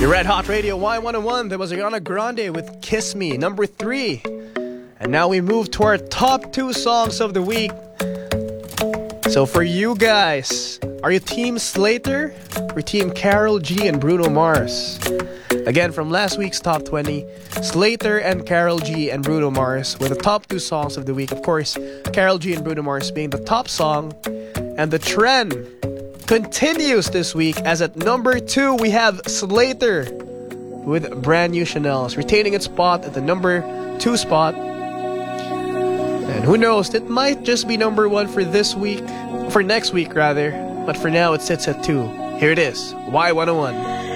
Your Red Hot Radio Y101. There was Ariana Grande with Kiss Me, number 3. And now we move to our top 2 songs of the week. So for you guys, are you Team Slater or Team Karol G and Bruno Mars? Again, from last week's top 20, Slater and Karol G and Bruno Mars were the top 2 songs of the week. Of course, Karol G and Bruno Mars being the top song. And the trend continues this week, as at number 2 we have Slater with Brand New Chanels, retaining its spot at the number 2 spot. And who knows, it might just be number 1 for this week, for next week rather, but for now it sits at 2. Here it is, Y101.